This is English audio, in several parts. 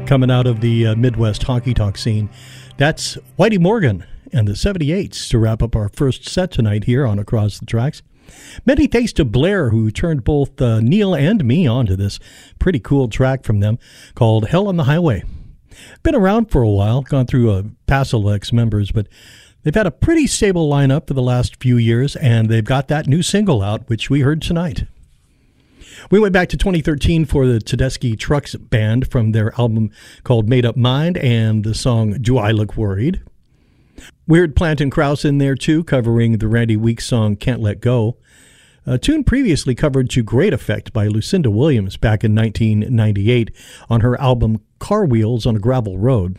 coming out of the Midwest honky tonk scene. That's Whitey Morgan and the 78s to wrap up our first set tonight here on Across the Tracks. Many thanks to Blair, who turned both Neil and me onto this pretty cool track from them called Hell on the Highway. Been around for a while, gone through past ex-members, but they've had a pretty stable lineup for the last few years, and they've got that new single out, which we heard tonight. We went back to 2013 for the Tedeschi Trucks Band from their album called Made Up Mind and the song Do I Look Worried? We heard Plant and Krause in there too, covering the Randy Weeks song Can't Let Go, a tune previously covered to great effect by Lucinda Williams back in 1998 on her album Car Wheels on a Gravel Road.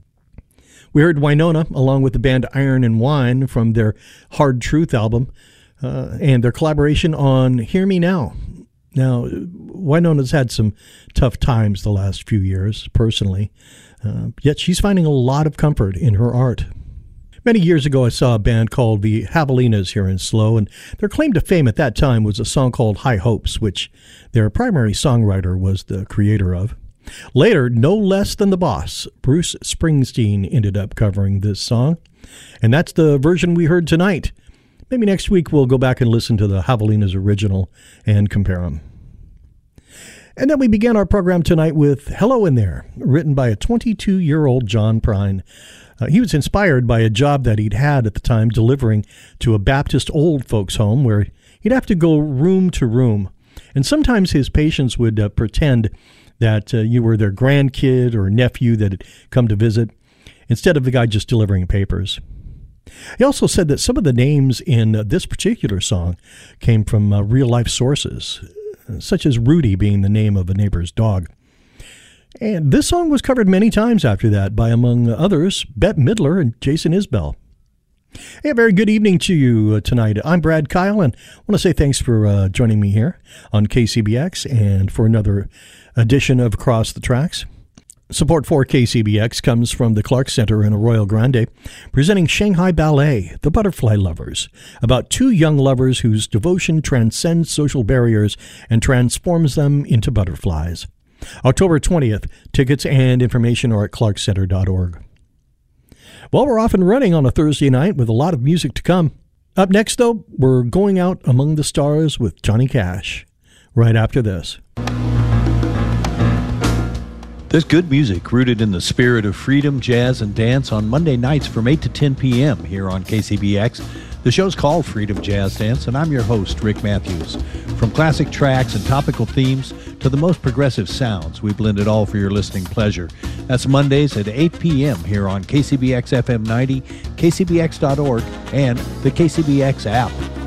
We heard Winona along with the band Iron and Wine from their Hard Truth album and their collaboration on Hear Me Now. Now, Winona's had some tough times the last few years, personally, yet she's finding a lot of comfort in her art. Many years ago, I saw a band called the Javelinas here in SLO, and their claim to fame at that time was a song called High Hopes, which their primary songwriter was the creator of. Later, no less than the boss, Bruce Springsteen, ended up covering this song, and that's the version we heard tonight. Maybe next week we'll go back and listen to the Javelinas original and compare them. And then we began our program tonight with Hello in There, written by a 22-year-old John Prine. He was inspired by a job that he'd had at the time delivering to a Baptist old folks home where he'd have to go room to room. And sometimes his patients would pretend that you were their grandkid or nephew that had come to visit, instead of the guy just delivering papers. He also said that some of the names in this particular song came from real-life sources, such as Rudy being the name of a neighbor's dog. And this song was covered many times after that by, among others, Bette Midler and Jason Isbell. Hey, a very good evening to you tonight. I'm Brad Kyle, and I want to say thanks for joining me here on KCBX and for another edition of Across the Tracks. Support for KCBX comes from the Clark Center in Arroyo Grande, presenting Shanghai Ballet, The Butterfly Lovers, about two young lovers whose devotion transcends social barriers and transforms them into butterflies. October 20th, tickets and information are at clarkcenter.org. Well, we're off and running on a Thursday night with a lot of music to come. Up next, though, we're going out among the stars with Johnny Cash, right after this. There's good music rooted in the spirit of freedom, jazz, and dance on Monday nights from 8 to 10 p.m. here on KCBX. The show's called Freedom Jazz Dance, and I'm your host, Rick Matthews. From classic tracks and topical themes to the most progressive sounds, we blend it all for your listening pleasure. That's Mondays at 8 p.m. here on KCBX FM 90, KCBX.org, and the KCBX app.